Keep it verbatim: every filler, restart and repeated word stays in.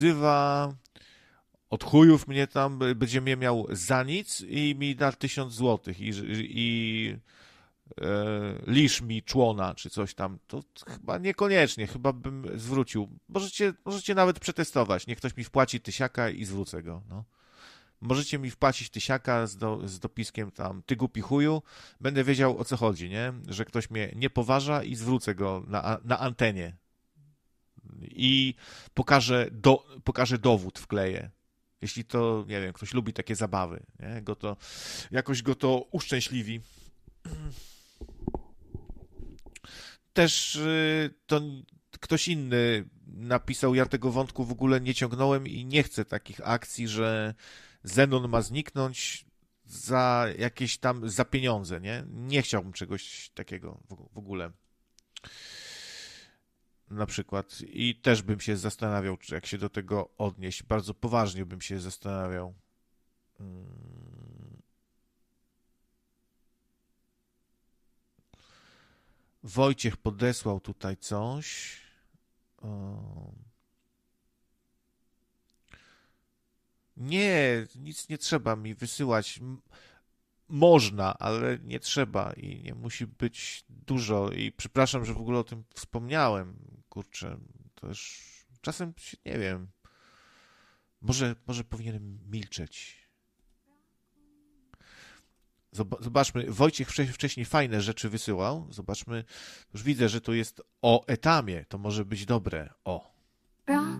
wzywa, od chujów mnie tam, będzie mnie miał za nic i mi da tysiąc złotych i, i e, lisz mi człona, czy coś tam, to chyba niekoniecznie, chyba bym zwrócił. Możecie, możecie nawet przetestować, niech ktoś mi wpłaci tysiaka i zwrócę go, no. Możecie mi wpłacić tysiaka z, do, z dopiskiem tam, ty głupi chuju, będę wiedział, o co chodzi, nie? Że ktoś mnie nie poważa i zwrócę go na, na antenie. I pokażę, do, pokażę dowód, wkleję. Jeśli to, nie wiem, ktoś lubi takie zabawy, nie? Go to, jakoś go to uszczęśliwi. Też y, to ktoś inny napisał, ja tego wątku w ogóle nie ciągnąłem i nie chcę takich akcji, że Zenon ma zniknąć za jakieś tam, za pieniądze, nie? Nie chciałbym czegoś takiego w, w ogóle. Na przykład. I też bym się zastanawiał, czy jak się do tego odnieść. Bardzo poważnie bym się zastanawiał. Mm. Wojciech podesłał tutaj coś. O. Nie, nic nie trzeba mi wysyłać. M- Można, ale nie trzeba i nie musi być dużo. I przepraszam, że w ogóle o tym wspomniałem. Kurczę, to już czasem się nie wiem. Może, może powinienem milczeć. Zob- Zobaczmy, Wojciech wcze- wcześniej fajne rzeczy wysyłał. Zobaczmy, już widzę, że to jest o Etamie. To może być dobre. O.